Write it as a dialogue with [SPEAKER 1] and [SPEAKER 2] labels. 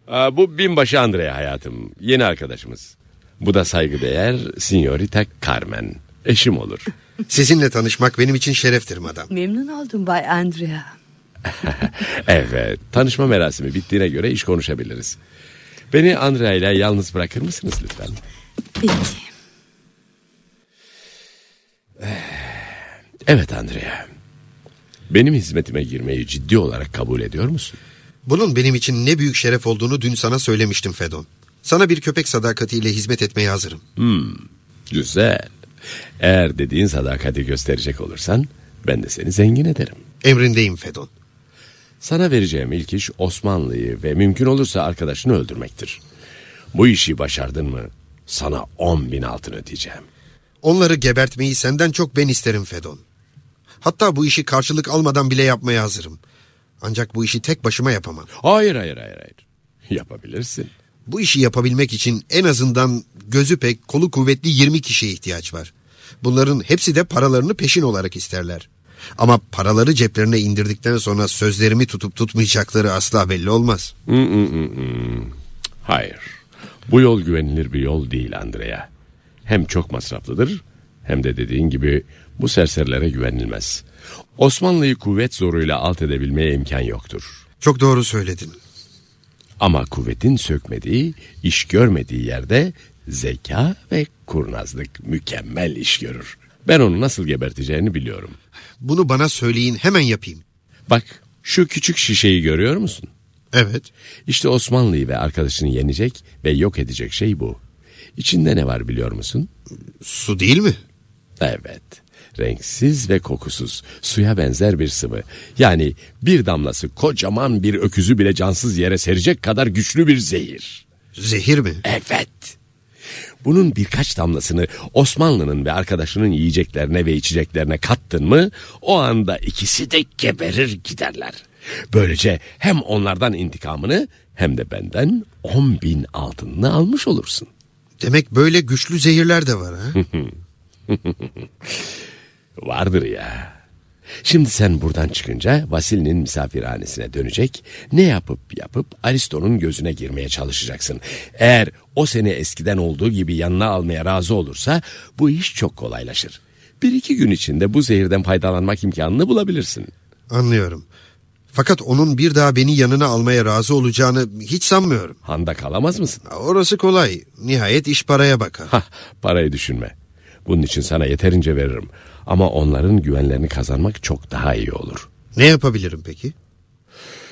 [SPEAKER 1] Bu binbaşı Andrea hayatım. Yeni arkadaşımız. Bu da saygıdeğer Signorita Carmen. Eşim olur.
[SPEAKER 2] Sizinle tanışmak benim için şereftir madam.
[SPEAKER 3] Memnun oldum Bay Andrea.
[SPEAKER 1] Evet, tanışma merasimi bittiğine göre iş konuşabiliriz. Beni Andrea ile yalnız bırakır mısınız lütfen?
[SPEAKER 3] Peki.
[SPEAKER 1] Evet Andrea. Benim hizmetime girmeyi ciddi olarak kabul ediyor musun?
[SPEAKER 2] Bunun benim için ne büyük şeref olduğunu dün sana söylemiştim Fedon. Sana bir köpek sadakatiyle hizmet etmeye hazırım.
[SPEAKER 1] Güzel. Eğer dediğin sadakati gösterecek olursan ben de seni zengin ederim.
[SPEAKER 2] Emrindeyim Fedon.
[SPEAKER 1] Sana vereceğim ilk iş Osmanlı'yı ve mümkün olursa arkadaşını öldürmektir. Bu işi başardın mı sana 10.000 altın ödeyeceğim.
[SPEAKER 2] Onları gebertmeyi senden çok ben isterim Fedon. Hatta bu işi karşılık almadan bile yapmaya hazırım. Ancak bu işi tek başıma yapamam.
[SPEAKER 1] Hayır. Yapabilirsin.
[SPEAKER 2] Bu işi yapabilmek için en azından gözü pek, kolu kuvvetli 20 kişiye ihtiyaç var. Bunların hepsi de paralarını peşin olarak isterler. Ama paraları ceplerine indirdikten sonra sözlerimi tutup tutmayacakları asla belli olmaz.
[SPEAKER 1] Hayır. Bu yol güvenilir bir yol değil Andrea. Hem çok masraflıdır hem de dediğin gibi bu serserilere güvenilmez. Osmanlı'yı kuvvet zoruyla alt edebilmeye imkan yoktur.
[SPEAKER 2] Çok doğru söyledin.
[SPEAKER 1] Ama kuvvetin sökmediği, iş görmediği yerde zeka ve kurnazlık mükemmel iş görür. Ben onu nasıl geberteceğini biliyorum.
[SPEAKER 2] Bunu bana söyleyin, hemen yapayım.
[SPEAKER 1] Bak, şu küçük şişeyi görüyor musun?
[SPEAKER 2] Evet.
[SPEAKER 1] İşte Osmanlı'yı ve arkadaşını yenecek ve yok edecek şey bu. İçinde ne var biliyor musun?
[SPEAKER 2] Su değil mi?
[SPEAKER 1] Evet. Renksiz ve kokusuz, suya benzer bir sıvı. Yani bir damlası kocaman bir öküzü bile cansız yere serecek kadar güçlü bir zehir.
[SPEAKER 2] Zehir mi?
[SPEAKER 1] Evet. Bunun birkaç damlasını Osmanlı'nın ve arkadaşının yiyeceklerine ve içeceklerine kattın mı, o anda ikisi de geberir giderler. Böylece hem onlardan intikamını hem de benden 10.000 altınını almış olursun.
[SPEAKER 2] Demek böyle güçlü zehirler de var ha?
[SPEAKER 1] Vardır ya. Şimdi sen buradan çıkınca Vasili'nin misafirhanesine dönecek, ne yapıp Aristo'nun gözüne girmeye çalışacaksın. Eğer o seni eskiden olduğu gibi yanına almaya razı olursa bu iş çok kolaylaşır. 1-2 gün içinde bu zehirden faydalanmak imkanını bulabilirsin.
[SPEAKER 2] Anlıyorum. Fakat onun bir daha beni yanına almaya razı olacağını hiç sanmıyorum.
[SPEAKER 1] Handa kalamaz mısın?
[SPEAKER 2] Orası kolay. Nihayet iş paraya bakar.
[SPEAKER 1] Parayı düşünme. Bunun için sana yeterince veririm. Ama onların güvenlerini kazanmak çok daha iyi olur.
[SPEAKER 2] Ne yapabilirim peki?